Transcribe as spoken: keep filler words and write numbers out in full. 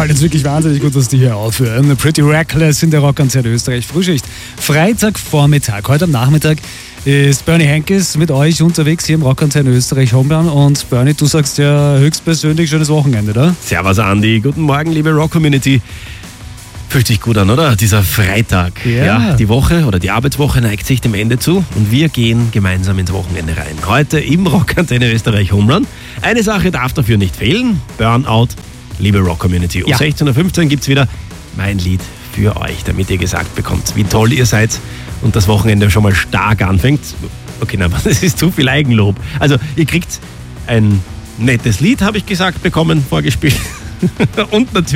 gefällt jetzt wirklich wahnsinnig gut, dass die hier aufhören. Pretty Reckless in der Rockantenne Österreich Frühschicht. Freitagvormittag, heute am Nachmittag ist Bernie Henkes mit euch unterwegs hier im Rockantenne Österreich Homeplan. Und Bernie, du sagst ja höchstpersönlich schönes Wochenende, oder? Servus Andi, guten Morgen liebe Rock-Community. Fühlt sich gut an, oder? Dieser Freitag. Ja. ja. Die Woche oder die Arbeitswoche neigt sich dem Ende zu und wir gehen gemeinsam ins Wochenende rein. Heute im Rockantenne Österreich Homerun. Eine Sache darf dafür nicht fehlen. Burnout, liebe Rock-Community. Um Ja. sechzehn Uhr fünfzehn gibt es wieder mein Lied für euch, damit ihr gesagt bekommt, wie toll ihr seid und das Wochenende schon mal stark anfängt. Okay, nein, das ist zu viel Eigenlob. Also ihr kriegt ein nettes Lied, habe ich gesagt, bekommen, vorgespielt. Und natürlich